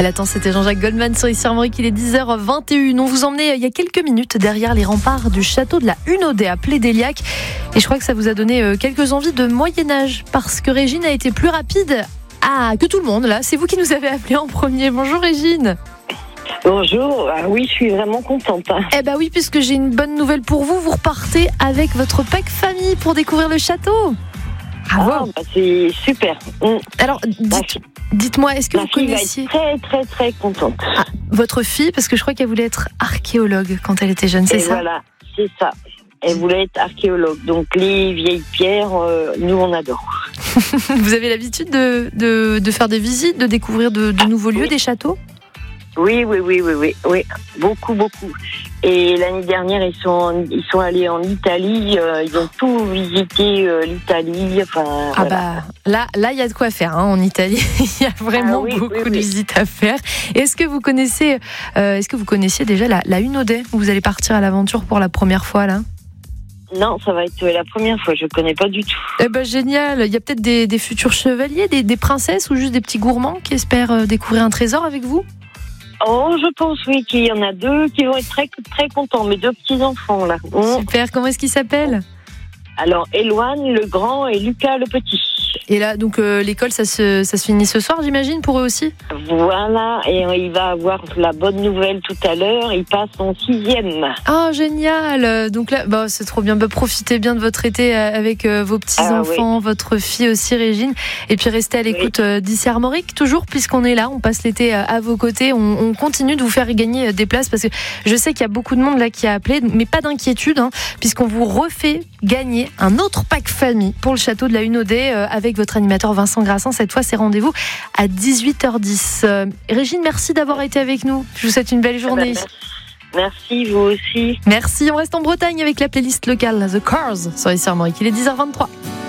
Elle attend, c'était Jean-Jacques Goldman sur Ici Armorique, il est 10h21. On vous emmenait il y a quelques minutes derrière les remparts du château de la Hunaudet à Plédéliac. Et je crois que ça vous a donné quelques envies de Moyen-Âge, parce que Régine a été plus rapide que tout le monde. Là, c'est vous qui nous avez appelé en premier. Bonjour Régine. Bonjour, oui, je suis vraiment contente. Eh ben oui, puisque j'ai une bonne nouvelle pour vous. Vous repartez avec votre pack famille pour découvrir le château. Bravo. C'est super. Alors, dites-moi, est-ce que vous connaissiez... Va être très, très, très contente. Votre fille, parce que je crois qu'elle voulait être archéologue quand elle était jeune, c'est ça ? Voilà, c'est ça. Elle voulait être archéologue. Donc, les vieilles pierres, nous, on adore. Vous avez l'habitude de faire des visites, de découvrir de nouveaux lieux, des châteaux ? Oui. Beaucoup. Et l'année dernière, ils sont allés en Italie. Ils ont tout visité, l'Italie. Voilà. Là, il y a de quoi faire en Italie. Il y a vraiment beaucoup de visites à faire. Est-ce que vous connaissiez déjà la Hunaudet, où vous allez partir à l'aventure pour la première fois là ? Non, ça va être la première fois. Je connais pas du tout. Eh ben génial. Il y a peut-être des futurs chevaliers, des princesses ou juste des petits gourmands qui espèrent découvrir un trésor avec vous ? Oh, je pense, oui, qu'il y en a deux qui vont être très, très contents, mes deux petits-enfants, là. Super, comment est-ce qu'ils s'appellent ? Alors, Éloigne, le grand, et Lucas, le petit. Et là, donc, l'école, ça se finit ce soir, j'imagine, pour eux aussi ? Voilà, et il va avoir la bonne nouvelle tout à l'heure, il passe en 6e. Oh, génial ! Donc là, c'est trop bien. Profitez bien de votre été avec vos petits-enfants, votre fille aussi, Régine. Et puis, restez à l'écoute d'Ici Armorique, toujours, puisqu'on est là, on passe l'été à vos côtés. On continue de vous faire gagner des places, parce que je sais qu'il y a beaucoup de monde là qui a appelé, mais pas d'inquiétude, puisqu'on vous refait gagner un autre pack famille pour le château de la Hunaudet avec votre animateur Vincent Grassin. Cette fois, c'est rendez-vous à 18h10. Régine, merci d'avoir été avec nous. Je vous souhaite une belle journée. Merci, vous aussi. Merci. On reste en Bretagne avec la playlist locale The Cars sur Ici Armorique. Il est 10h23.